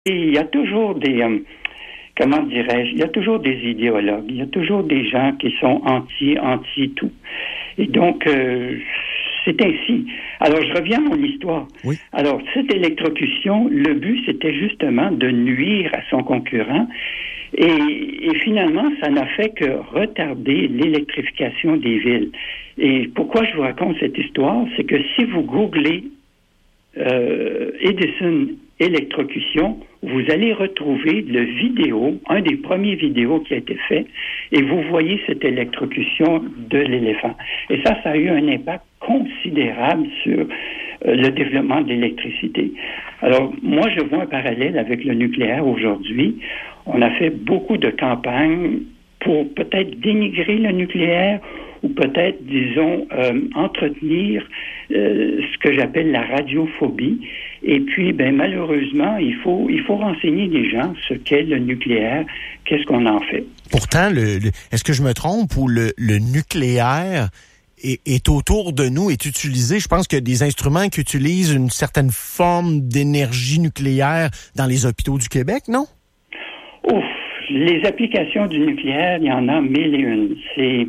Et il y a toujours comment dirais-je, il y a toujours des idéologues, il y a toujours des gens qui sont anti-tout. Et donc, c'est ainsi. Alors, je reviens à mon histoire. Oui. Alors, cette électrocution, le but, c'était justement de nuire à son concurrent. Et finalement, ça n'a fait que retarder l'électrification des villes. Et pourquoi je vous raconte cette histoire? C'est que si vous googlez Edison électrocution, vous allez retrouver un des premiers vidéos qui a été fait, et vous voyez cette électrocution de l'éléphant. Et ça a eu un impact considérable sur le développement de l'électricité. Alors, moi, je vois un parallèle avec le nucléaire aujourd'hui. On a fait beaucoup de campagnes pour peut-être dénigrer le nucléaire ou peut-être, disons, entretenir ce que j'appelle la radiophobie. Et puis, malheureusement, il faut renseigner les gens ce qu'est le nucléaire, qu'est-ce qu'on en fait. Pourtant, est-ce que je me trompe, ou le nucléaire est autour de nous, est utilisé? Je pense qu'il y a des instruments qui utilisent une certaine forme d'énergie nucléaire dans les hôpitaux du Québec, non? Ouf! Les applications du nucléaire, il y en a 1001. C'est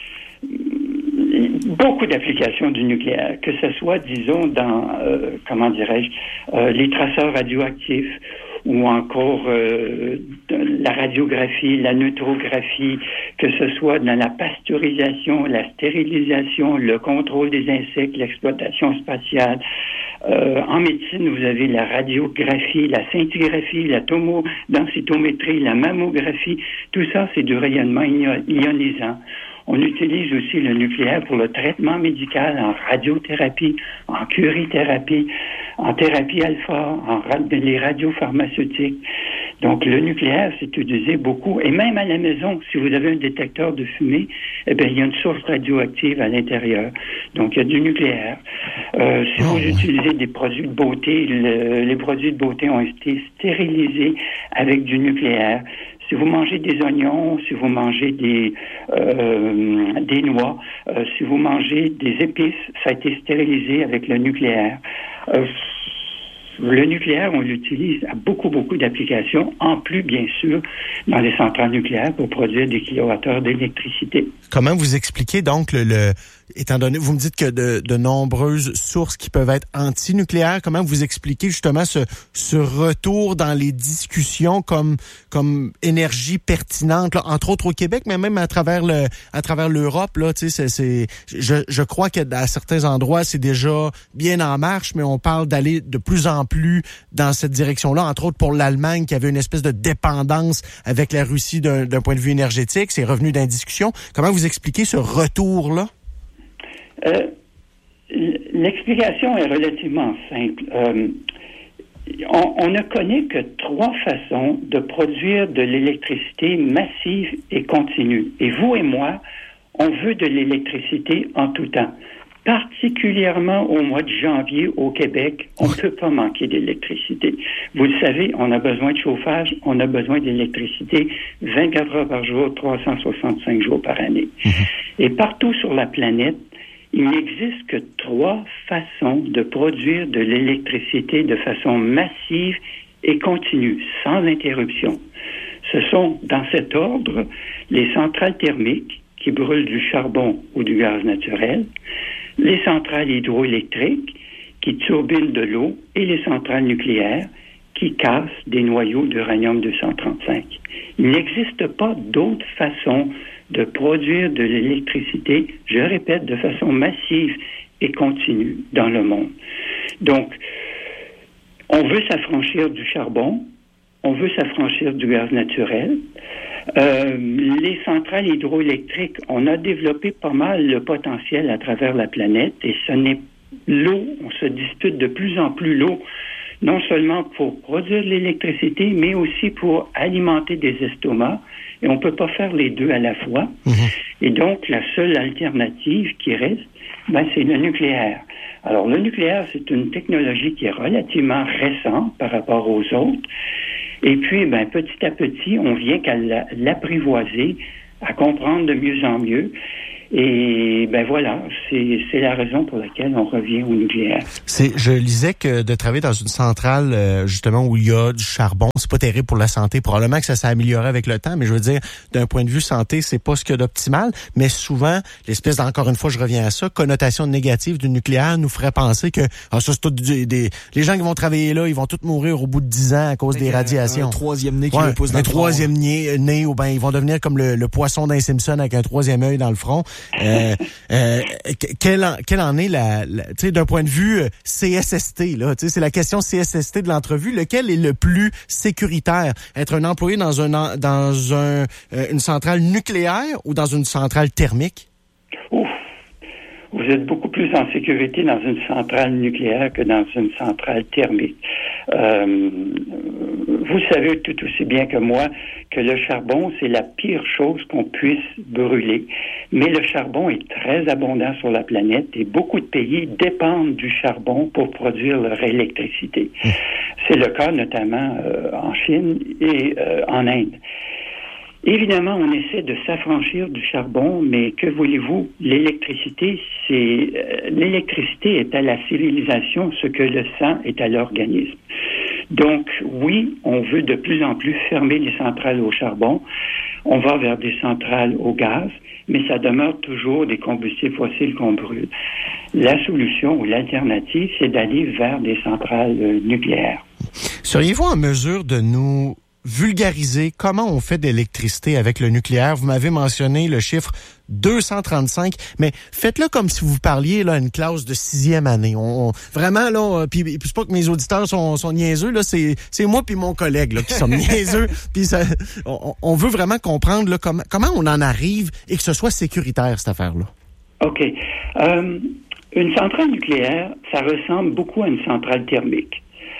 beaucoup d'applications du nucléaire, que ce soit, disons, dans, les traceurs radioactifs, ou encore la radiographie, la neutrographie, que ce soit dans la pasteurisation, la stérilisation, le contrôle des insectes, l'exploitation spatiale. En médecine, vous avez la radiographie, la scintigraphie, la tomodensitométrie, la mammographie. Tout ça, c'est du rayonnement ionisant. On utilise aussi le nucléaire pour le traitement médical, en radiothérapie, en curithérapie, en thérapie alpha, les radiopharmaceutiques. Donc, le nucléaire, c'est utilisé beaucoup. Et même à la maison, si vous avez un détecteur de fumée, il y a une source radioactive à l'intérieur. Donc, il y a du nucléaire. Si vous utilisez des produits de beauté, les produits de beauté ont été stérilisés avec du nucléaire. Si vous mangez des oignons, si vous mangez des noix, si vous mangez des épices, ça a été stérilisé avec le nucléaire. Le nucléaire, on l'utilise à beaucoup d'applications, en plus, bien sûr, dans les centrales nucléaires pour produire des kilowattheures d'électricité. Comment vous expliquez donc étant donné, vous me dites que de nombreuses sources qui peuvent être anti-nucléaires, comment vous expliquez justement ce retour dans les discussions comme énergie pertinente, là, entre autres au Québec, mais même à travers l'Europe, là, tu sais, je crois que à certains endroits, c'est déjà bien en marche, mais on parle d'aller de plus en plus dans cette direction-là, entre autres pour l'Allemagne qui avait une espèce de dépendance avec la Russie d'un point de vue énergétique, c'est revenu dans la discussion. Comment vous expliquez ce retour-là? L'explication est relativement simple. On ne connaît que 3 façons de produire de l'électricité massive et continue. Et vous et moi, on veut de l'électricité en tout temps. Particulièrement au mois de janvier au Québec, on ne peut pas manquer d'électricité. Vous le savez, on a besoin de chauffage, on a besoin d'électricité 24 heures par jour, 365 jours par année. Et partout sur la planète, il n'existe que 3 façons de produire de l'électricité de façon massive et continue, sans interruption. Ce sont, dans cet ordre, les centrales thermiques qui brûlent du charbon ou du gaz naturel, les centrales hydroélectriques qui turbinent de l'eau et les centrales nucléaires qui cassent des noyaux d'uranium-235. Il n'existe pas d'autre façon de produire de l'électricité, je répète, de façon massive et continue dans le monde. Donc, on veut s'affranchir du charbon, on veut s'affranchir du gaz naturel. Les centrales hydroélectriques, on a développé pas mal le potentiel à travers la planète et ce n'est l'eau, on se dispute de plus en plus l'eau, non seulement pour produire de l'électricité, mais aussi pour alimenter des estomacs. Et on ne peut pas faire les deux à la fois. Et donc, la seule alternative qui reste, c'est le nucléaire. Alors, le nucléaire, c'est une technologie qui est relativement récente par rapport aux autres. Et puis, petit à petit, on vient qu'à l'apprivoiser, à comprendre de mieux en mieux. Et ben voilà, c'est la raison pour laquelle on revient au nucléaire. Je lisais que de travailler dans une centrale justement où il y a du charbon, c'est pas terrible pour la santé. Probablement que ça s'est amélioré avec le temps, mais je veux dire, d'un point de vue santé, c'est pas ce qu'il y a d'optimal. Mais souvent, l'espèce d'encore une fois, je reviens à ça, connotation négative du nucléaire nous ferait penser que ça c'est tout les gens qui vont travailler là, ils vont tous mourir au bout de 10 ans à cause des radiations. Un troisième nez qui le pousse dans le front. Un troisième nez, ou ben ils vont devenir comme le poisson d'un Simpson avec un troisième œil dans le front. Quelle en est tu sais, d'un point de vue CSST, là, tu sais, c'est la question CSST de l'entrevue. Lequel est le plus sécuritaire? Être un employé dans une centrale nucléaire ou dans une centrale thermique? Ouf! Vous êtes beaucoup plus en sécurité dans une centrale nucléaire que dans une centrale thermique. Vous savez tout aussi bien que moi que le charbon, c'est la pire chose qu'on puisse brûler. Mais le charbon est très abondant sur la planète et beaucoup de pays dépendent du charbon pour produire leur électricité. C'est le cas notamment en Chine et en Inde. Évidemment, on essaie de s'affranchir du charbon, mais que voulez-vous? L'électricité est à la civilisation ce que le sang est à l'organisme. Donc, oui, on veut de plus en plus fermer les centrales au charbon. On va vers des centrales au gaz, mais ça demeure toujours des combustibles fossiles qu'on brûle. La solution ou l'alternative, c'est d'aller vers des centrales nucléaires. Seriez-vous en mesure de nous vulgariser comment on fait de l'électricité avec le nucléaire? Vous m'avez mentionné le chiffre 235, mais faites-le comme si vous parliez là à une classe de 6e année. Vraiment là, puis c'est pas que mes auditeurs sont niaiseux là, c'est moi puis mon collègue là qui sommes niaiseux. Puis on veut vraiment comprendre là comment on en arrive et que ce soit sécuritaire cette affaire-là. OK. Une centrale nucléaire, ça ressemble beaucoup à une centrale thermique.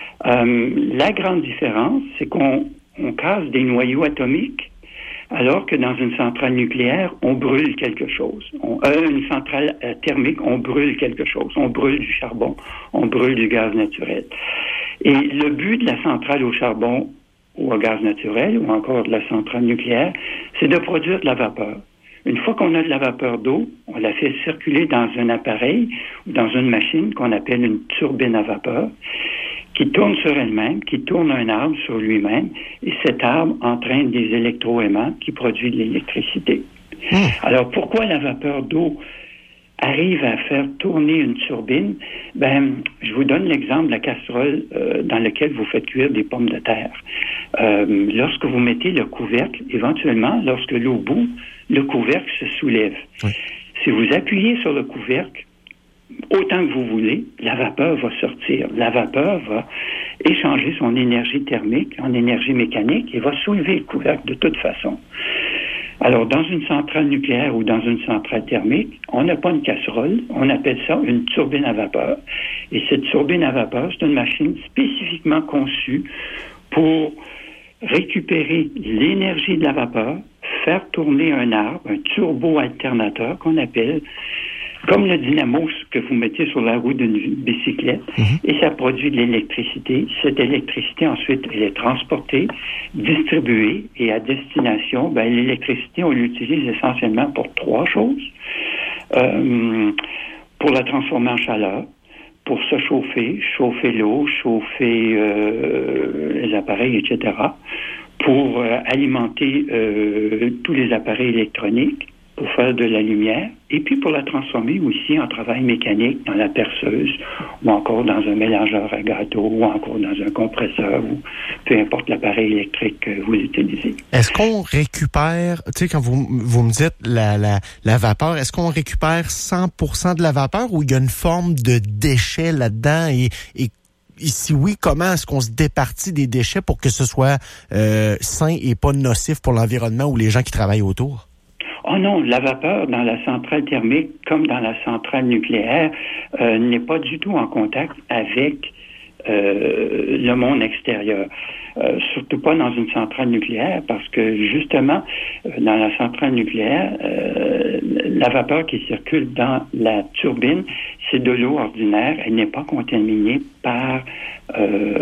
La grande différence, c'est qu'on casse des noyaux atomiques, alors que dans une centrale nucléaire, on brûle quelque chose. Une centrale thermique, on brûle quelque chose. On brûle du charbon, on brûle du gaz naturel. Et le but de la centrale au charbon ou au gaz naturel, ou encore de la centrale nucléaire, c'est de produire de la vapeur. Une fois qu'on a de la vapeur d'eau, on la fait circuler dans un appareil ou dans une machine qu'on appelle une turbine à vapeur, qui tourne sur elle-même, qui tourne un arbre sur lui-même, et cet arbre entraîne des électroaimants qui produisent de l'électricité. Alors, pourquoi la vapeur d'eau arrive à faire tourner une turbine? Je vous donne l'exemple de la casserole dans laquelle vous faites cuire des pommes de terre. Lorsque vous mettez le couvercle, éventuellement, lorsque l'eau bout, le couvercle se soulève. Oui. Si vous appuyez sur le couvercle, autant que vous voulez, la vapeur va sortir. La vapeur va échanger son énergie thermique en énergie mécanique et va soulever le couvercle de toute façon. Alors, dans une centrale nucléaire ou dans une centrale thermique, on n'a pas une casserole, on appelle ça une turbine à vapeur. Et cette turbine à vapeur, c'est une machine spécifiquement conçue pour récupérer l'énergie de la vapeur, faire tourner un arbre, un turbo-alternateur qu'on appelle, comme le dynamo que vous mettez sur la roue d'une bicyclette, et ça produit de l'électricité. Cette électricité, ensuite, elle est transportée, distribuée, et à destination, l'électricité, on l'utilise essentiellement pour 3 choses. Pour la transformer en chaleur, pour se chauffer l'eau, chauffer les appareils, etc., pour alimenter tous les appareils électroniques, pour faire de la lumière, et puis pour la transformer aussi en travail mécanique dans la perceuse, ou encore dans un mélangeur à gâteau, ou encore dans un compresseur, ou peu importe l'appareil électrique que vous utilisez. Est-ce qu'on récupère, tu sais, quand vous me dites la vapeur, est-ce qu'on récupère 100% de la vapeur, ou il y a une forme de déchet là-dedans, et si oui, comment est-ce qu'on se départit des déchets pour que ce soit sain et pas nocif pour l'environnement ou les gens qui travaillent autour? Oh non, la vapeur dans la centrale thermique, comme dans la centrale nucléaire, n'est pas du tout en contact avec le monde extérieur. Surtout pas dans une centrale nucléaire, parce que justement, dans la centrale nucléaire, la vapeur qui circule dans la turbine, c'est de l'eau ordinaire. Elle n'est pas contaminée par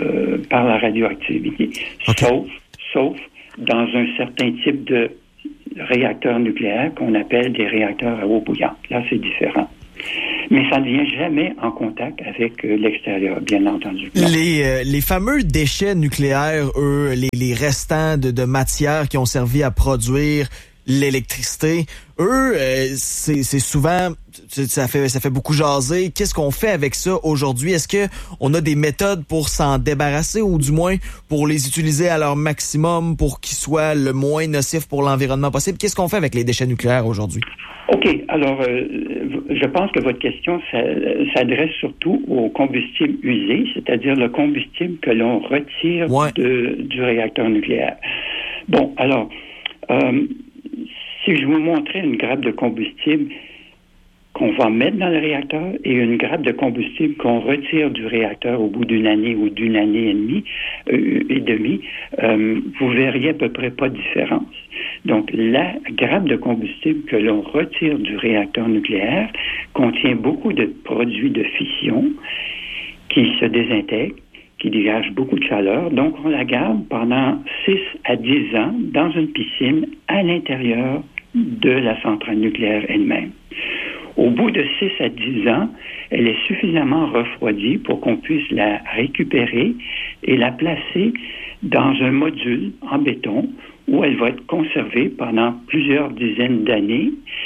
la radioactivité. Okay. Sauf dans un certain type réacteurs nucléaires qu'on appelle des réacteurs à eau bouillante. Là, c'est différent. Mais ça ne vient jamais en contact avec l'extérieur, bien entendu. Les fameux déchets nucléaires, eux, les restants de matière qui ont servi à produire l'électricité, eux, c'est souvent, ça fait beaucoup jaser. Qu'est-ce qu'on fait avec ça aujourd'hui? Est-ce que on a des méthodes pour s'en débarrasser ou du moins pour les utiliser à leur maximum pour qu'ils soient le moins nocifs pour l'environnement possible? Qu'est-ce qu'on fait avec les déchets nucléaires aujourd'hui? OK. Alors, je pense que votre question s'adresse surtout au combustible usé, c'est-à-dire le combustible que l'on retire du réacteur nucléaire. Bon, alors, si je vous montrais une grappe de combustible qu'on va mettre dans le réacteur et une grappe de combustible qu'on retire du réacteur au bout d'une année ou d'une année et demie, vous verriez à peu près pas de différence. Donc, la grappe de combustible que l'on retire du réacteur nucléaire contient beaucoup de produits de fission qui se désintègrent, qui dégage beaucoup de chaleur. Donc, on la garde pendant 6 à 10 ans dans une piscine à l'intérieur de la centrale nucléaire elle-même. Au bout de 6 à 10 ans, elle est suffisamment refroidie pour qu'on puisse la récupérer et la placer dans un module en béton où elle va être conservée pendant plusieurs dizaines d'années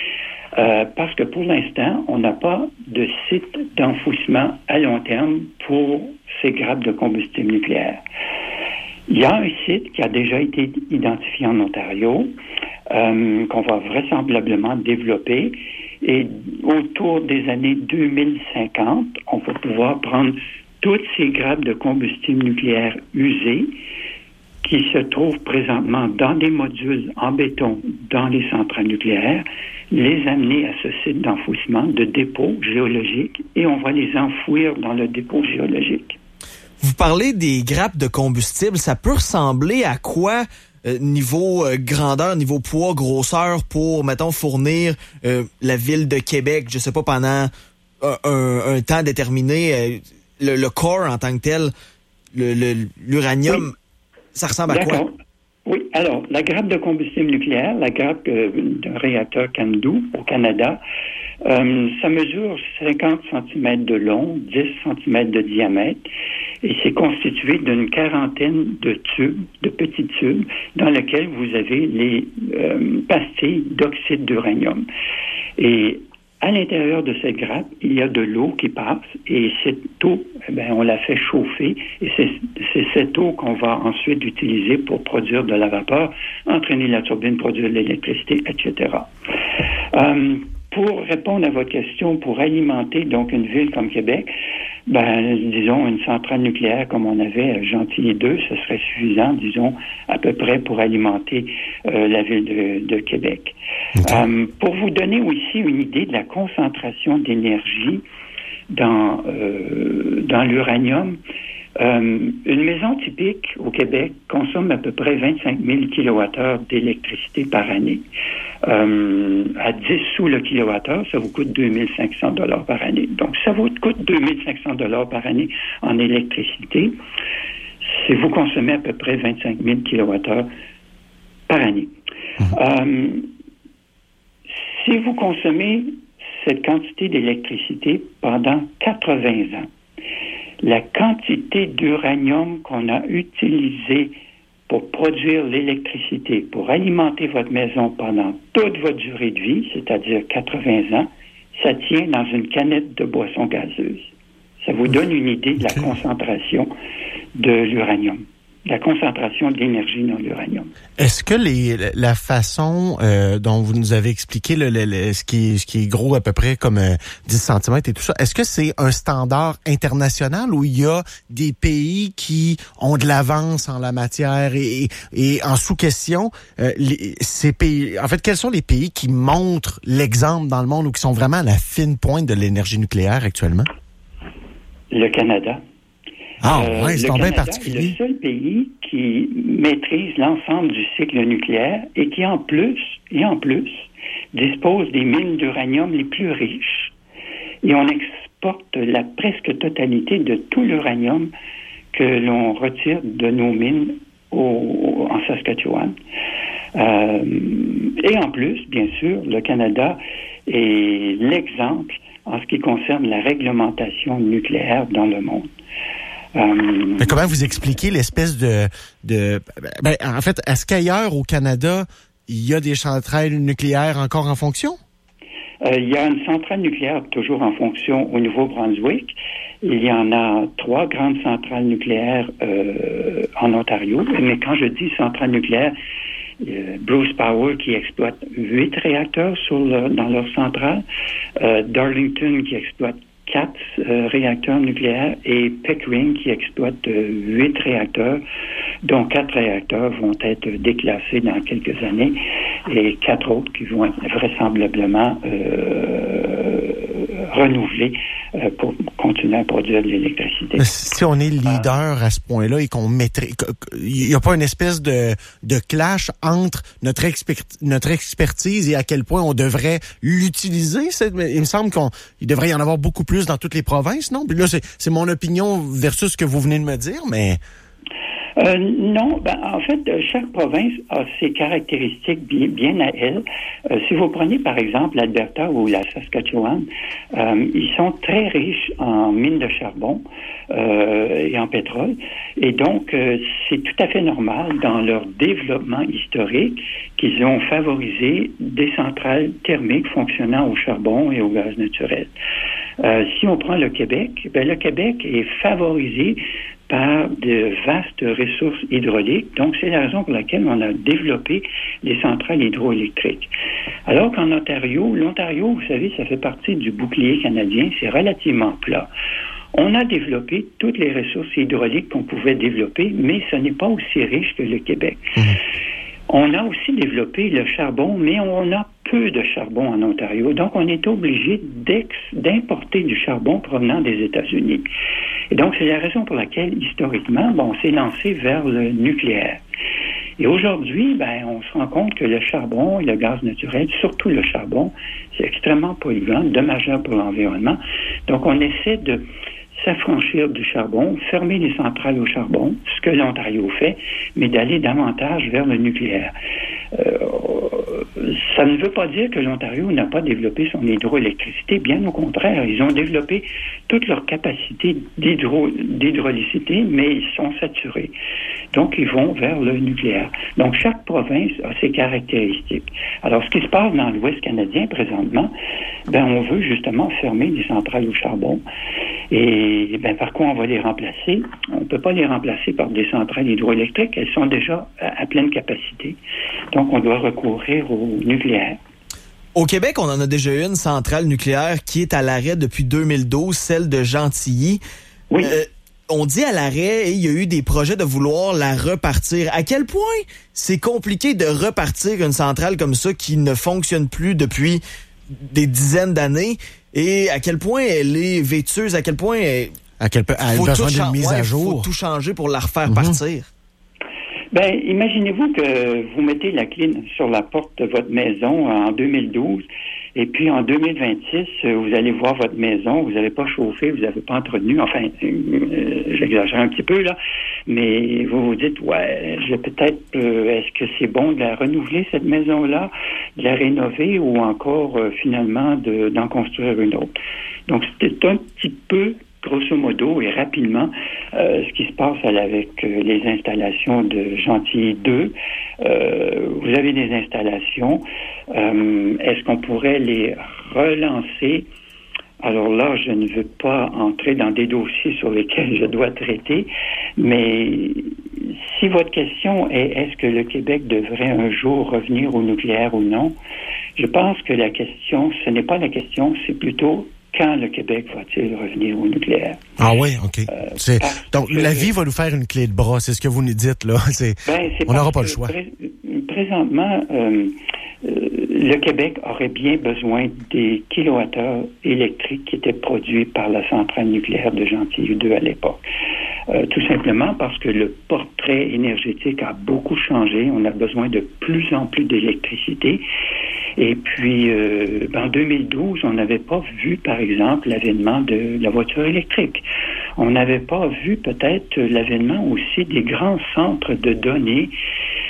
parce que pour l'instant, on n'a pas de site d'enfouissement à long terme pour ces grappes de combustible nucléaire. Il y a un site qui a déjà été identifié en Ontario, qu'on va vraisemblablement développer, et autour des années 2050, on va pouvoir prendre toutes ces grappes de combustible nucléaire usées qui se trouvent présentement dans des modules en béton dans les centrales nucléaires, les amener à ce site d'enfouissement, de dépôt géologique, et on va les enfouir dans le dépôt géologique. Vous parlez des grappes de combustible, ça peut ressembler à quoi niveau grandeur, niveau poids, grosseur pour, mettons, fournir la ville de Québec, je sais pas, pendant un temps déterminé, le corps en tant que tel, l'uranium, oui. Ça ressemble à quoi? Oui, alors, la grappe de combustible nucléaire, la grappe d'un réacteur CANDU au Canada, ça mesure 50 cm de long, 10 cm de diamètre, et c'est constitué d'une quarantaine de tubes, de petits tubes, dans lesquels vous avez les pastilles d'oxyde d'uranium. Et à l'intérieur de cette grappe, il y a de l'eau qui passe, et cette eau, on la fait chauffer, et c'est cette eau qu'on va ensuite utiliser pour produire de la vapeur, entraîner la turbine, produire de l'électricité, etc. Pour répondre à votre question, pour alimenter donc une ville comme Québec, disons une centrale nucléaire comme on avait à Gentilly 2, ce serait suffisant, disons, à peu près pour alimenter la ville de Québec. Okay. Pour vous donner aussi une idée de la concentration d'énergie dans l'uranium, une maison typique au Québec consomme à peu près 25 000 kWh d'électricité par année. À 10 sous le kilowattheure, ça vous coûte 2 500 $ par année. Donc, ça vous coûte 2 500 $ par année en électricité si vous consommez à peu près 25 000 kWh par année. Si vous consommez cette quantité d'électricité pendant 80 ans, la quantité d'uranium qu'on a utilisée pour produire l'électricité, pour alimenter votre maison pendant toute votre durée de vie, c'est-à-dire 80 ans, ça tient dans une canette de boisson gazeuse. Ça vous donne une idée de la concentration de l'uranium, la concentration d'énergie dans l'uranium. Est-ce que la façon dont vous nous avez expliqué ce qui est gros à peu près comme 10 cm et tout ça, est-ce que c'est un standard international où il y a des pays qui ont de l'avance en la matière et en sous-question, ces pays, en fait, quels sont les pays qui montrent l'exemple dans le monde ou qui sont vraiment à la fine pointe de l'énergie nucléaire actuellement? Le Canada. C'est bien particulier. Le seul pays qui maîtrise l'ensemble du cycle nucléaire et qui en plus dispose des mines d'uranium les plus riches. Et on exporte la presque totalité de tout l'uranium que l'on retire de nos mines en Saskatchewan. Et en plus, bien sûr, le Canada est l'exemple en ce qui concerne la réglementation nucléaire dans le monde. Mais comment vous expliquez l'espèce en fait, est-ce qu'ailleurs au Canada, il y a des centrales nucléaires encore en fonction? Il y a une centrale nucléaire toujours en fonction au Nouveau-Brunswick. Il y en a 3 grandes centrales nucléaires en Ontario. Mais quand je dis centrale nucléaire, Bruce Power qui exploite 8 réacteurs dans leur centrale, Darlington qui exploite 4 réacteurs nucléaires et Pickering qui exploite 8 réacteurs, dont 4 réacteurs vont être déclassés dans quelques années et 4 autres qui vont être vraisemblablement renouvelés pour continuer à produire de l'électricité. Si on est leader à ce point-là et qu'on mettrait... Il n'y a pas une espèce de clash entre notre expertise et à quel point on devrait l'utiliser? Il me semble qu'il devrait y en avoir beaucoup plus dans toutes les provinces, non? Puis là, c'est mon opinion versus ce que vous venez de me dire, mais... Non, en fait, chaque province a ses caractéristiques bien à elle. Si vous prenez par exemple l'Alberta ou la Saskatchewan, ils sont très riches en mines de charbon et en pétrole. Et donc, c'est tout à fait normal dans leur développement historique qu'ils ont favorisé des centrales thermiques fonctionnant au charbon et au gaz naturel. Si on prend le Québec, le Québec est favorisé par de vastes ressources hydrauliques. Donc, c'est la raison pour laquelle on a développé les centrales hydroélectriques. Alors qu'en Ontario, l'Ontario, vous savez, ça fait partie du bouclier canadien, c'est relativement plat. On a développé toutes les ressources hydrauliques qu'on pouvait développer, mais ce n'est pas aussi riche que le Québec. On a aussi développé le charbon, mais on a peu de charbon en Ontario. Donc, on est obligé d'importer du charbon provenant des États-Unis. Et donc, c'est la raison pour laquelle, historiquement, on s'est lancé vers le nucléaire. Et aujourd'hui, on se rend compte que le charbon et le gaz naturel, surtout le charbon, c'est extrêmement polluant, dommageable pour l'environnement. Donc, on essaie de s'affranchir du charbon, fermer les centrales au charbon, ce que l'Ontario fait, mais d'aller davantage vers le nucléaire. Ça ne veut pas dire que l'Ontario n'a pas développé son hydroélectricité. Bien au contraire, ils ont développé toute leur capacité d'hydraulicité, mais ils sont saturés. Donc, ils vont vers le nucléaire. Donc, chaque province a ses caractéristiques. Alors, ce qui se passe dans l'Ouest canadien présentement, on veut justement fermer les centrales au charbon. Et par quoi on va les remplacer? On ne peut pas les remplacer par des centrales hydroélectriques. Elles sont déjà à pleine capacité. Donc, on doit recourir au nucléaire. Au Québec, on en a déjà une centrale nucléaire qui est à l'arrêt depuis 2012, celle de Gentilly. Oui. On dit à l'arrêt, et il y a eu des projets de vouloir la repartir. À quel point c'est compliqué de repartir une centrale comme ça qui ne fonctionne plus depuis des dizaines d'années, et à quel point elle est vêtueuse, à quel point elle a besoin d'une mise à jour. Faut tout changer pour la refaire partir. Imaginez-vous que vous mettez la clé sur la porte de votre maison en 2012, et puis en 2026, vous allez voir votre maison, vous n'avez pas chauffé, vous n'avez pas entretenu, enfin, j'exagère un petit peu là, mais vous vous dites, est-ce que c'est bon de la renouveler cette maison-là, de la rénover ou encore finalement d'en construire une autre? Donc c'est un petit peu grosso modo et rapidement, ce qui se passe avec les installations de Gentilly 2. Vous avez des installations. Est-ce qu'on pourrait les relancer? Alors là, je ne veux pas entrer dans des dossiers sur lesquels je dois traiter, mais si votre question est est-ce que le Québec devrait un jour revenir au nucléaire ou non, je pense que la question, ce n'est pas la question, c'est plutôt quand le Québec va-t-il revenir au nucléaire? Ah oui, OK. Donc, la vie va nous faire une clé de bras, c'est ce que vous nous dites, là. On n'aura pas le choix. Présentement, le Québec aurait bien besoin des kilowattheures électriques qui étaient produits par la centrale nucléaire de Gentilly 2 à l'époque. Tout simplement parce que le portrait énergétique a beaucoup changé. On a besoin de plus en plus d'électricité. Et puis, en 2012, on n'avait pas vu, par exemple, l'avènement de la voiture électrique. On n'avait pas vu peut-être l'avènement aussi des grands centres de données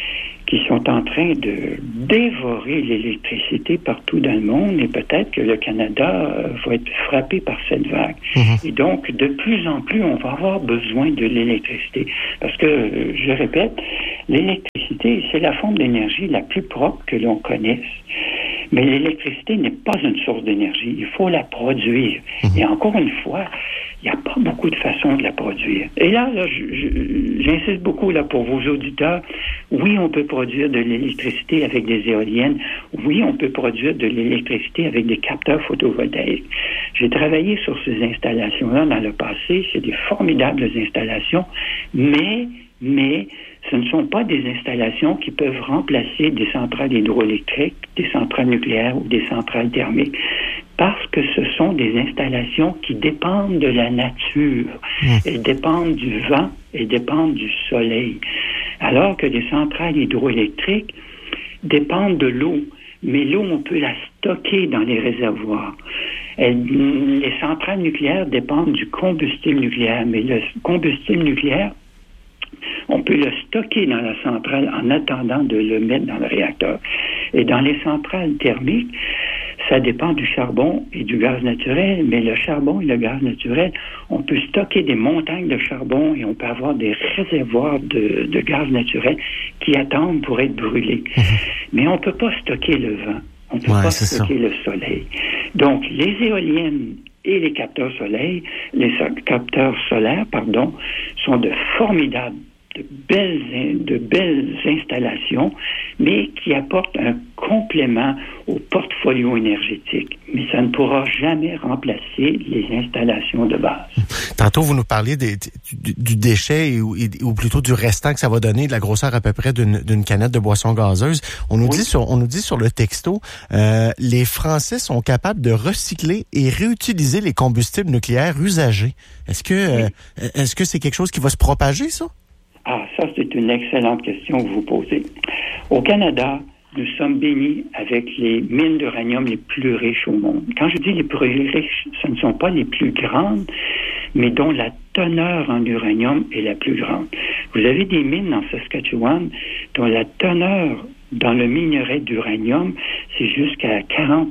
qui sont en train de dévorer l'électricité partout dans le monde et peut-être que le Canada va être frappé par cette vague. Et donc, de plus en plus, on va avoir besoin de l'électricité. Parce que, je répète, l'électricité, c'est la forme d'énergie la plus propre que l'on connaisse. Mais l'électricité n'est pas une source d'énergie. Il faut la produire. Et encore une fois, il n'y a pas beaucoup de façons de la produire. Et là j'insiste beaucoup là pour vos auditeurs. Oui, on peut produire de l'électricité avec des éoliennes. Oui, on peut produire de l'électricité avec des capteurs photovoltaïques. J'ai travaillé sur ces installations-là dans le passé. C'est des formidables installations. Mais ce ne sont pas des installations qui peuvent remplacer des centrales hydroélectriques, des centrales nucléaires ou des centrales thermiques, parce que ce sont des installations qui dépendent de la nature. Elles dépendent du vent, elles dépendent du soleil. Alors que les centrales hydroélectriques dépendent de l'eau. Mais l'eau, on peut la stocker dans les réservoirs. Les centrales nucléaires dépendent du combustible nucléaire. Mais le combustible nucléaire, on peut le stocker dans la centrale en attendant de le mettre dans le réacteur. Et dans les centrales thermiques, ça dépend du charbon et du gaz naturel, mais le charbon et le gaz naturel, on peut stocker des montagnes de charbon et on peut avoir des réservoirs de gaz naturel qui attendent pour être brûlés. Mais on ne peut pas stocker le vent, on ne peut pas stocker le soleil. Donc, les éoliennes et les capteurs solaires, sont de formidables, de belles installations, mais qui apportent un complément au portfolio énergétique. Mais ça ne pourra jamais remplacer les installations de base. Tantôt, vous nous parliez du déchet ou plutôt du restant que ça va donner, de la grosseur à peu près d'une canette de boisson gazeuse. On nous dit sur le texto, les Français sont capables de recycler et réutiliser les combustibles nucléaires usagés. Est-ce que c'est quelque chose qui va se propager, ça? Ah, ça, c'est une excellente question que vous posez. Au Canada, nous sommes bénis avec les mines d'uranium les plus riches au monde. Quand je dis les plus riches, ce ne sont pas les plus grandes, mais dont la teneur en uranium est la plus grande. Vous avez des mines en Saskatchewan dont la teneur dans le minerai d'uranium, c'est jusqu'à 40%.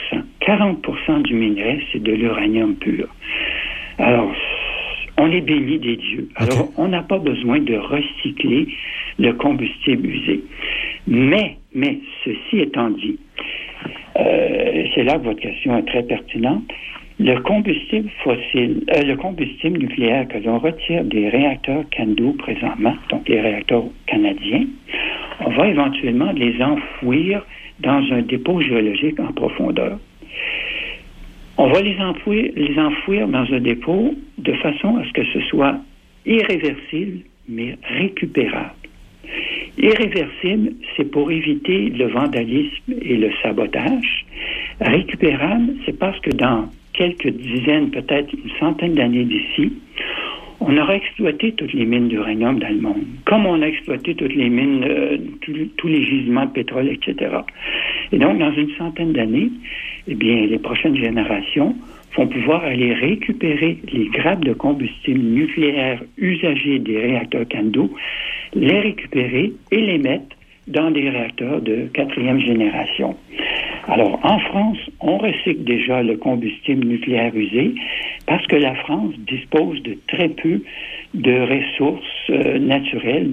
40% du minerai, c'est de l'uranium pur. Alors, on est béni des dieux. Alors, on n'a pas besoin de recycler le combustible usé. Mais, ceci étant dit, c'est là que votre question est très pertinente. Le combustible nucléaire que l'on retire des réacteurs CANDU présentement, donc les réacteurs canadiens, on va éventuellement les enfouir dans un dépôt géologique en profondeur. On va les enfouir dans un dépôt de façon à ce que ce soit irréversible, mais récupérable. Irréversible, c'est pour éviter le vandalisme et le sabotage. Récupérable, c'est parce que dans quelques dizaines, peut-être une centaine d'années d'ici, on aura exploité toutes les mines d'uranium dans le monde, comme on a exploité toutes les mines, tous les gisements de pétrole, etc. Et donc, dans une centaine d'années, eh bien, les prochaines générations vont pouvoir aller récupérer les grappes de combustible nucléaire usagés des réacteurs CANDU, les récupérer et les mettre dans des réacteurs de 4e génération. Alors, en France, on recycle déjà le combustible nucléaire usé parce que la France dispose de très peu de ressources naturelles,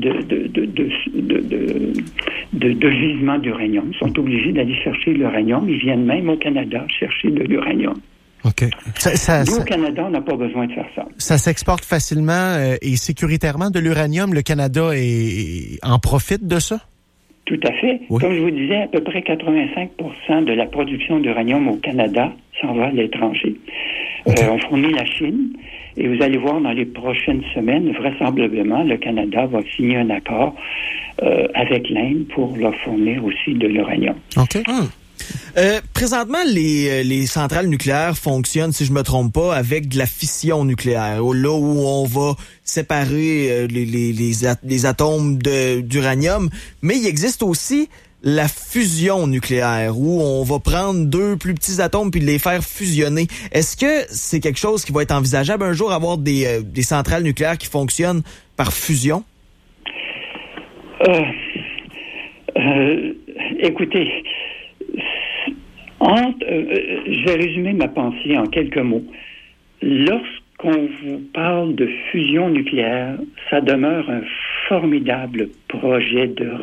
de gisements d'uranium. Ils sont obligés d'aller chercher l'uranium. Ils viennent même au Canada chercher de l'uranium. OK. Nous, au Canada, on n'a pas besoin de faire ça. Ça s'exporte facilement et sécuritairement de l'uranium. Le Canada en profite de ça? Tout à fait. Oui. Comme je vous disais, à peu près 85% de la production d'uranium au Canada s'en va à l'étranger. Okay. On fournit la Chine et vous allez voir dans les prochaines semaines, vraisemblablement, le Canada va signer un accord avec l'Inde pour leur fournir aussi de l'uranium. OK. Présentement, les centrales nucléaires fonctionnent, si je me trompe pas, avec de la fission nucléaire. Là où on va séparer les atomes d'uranium. Mais il existe aussi la fusion nucléaire, où on va prendre deux plus petits atomes puis les faire fusionner. Est-ce que c'est quelque chose qui va être envisageable un jour, avoir des centrales nucléaires qui fonctionnent par fusion? Écoutez, je vais résumer ma pensée en quelques mots. Lorsqu'on vous parle de fusion nucléaire, ça demeure un formidable projet de